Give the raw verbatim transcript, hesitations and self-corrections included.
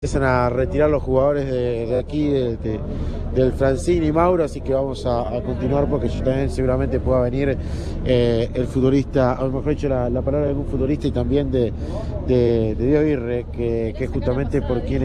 Empiezan a retirar los jugadores de, de aquí, de, de, del Francini y Mauro, así que vamos a, a continuar porque yo también seguramente pueda venir eh, el futbolista, o mejor dicho, la, la palabra de algún futbolista y también de, de, de Diego Aguirre, que, que es justamente por quien